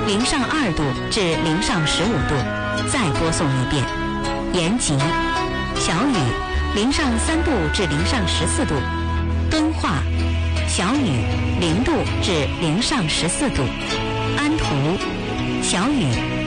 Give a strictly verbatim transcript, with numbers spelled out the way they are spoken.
零上二度至零上十五度。再播送一遍。延吉，小雨，零上三度至零上十四度。敦化，小雨，零度至零上十四度。安图，小雨，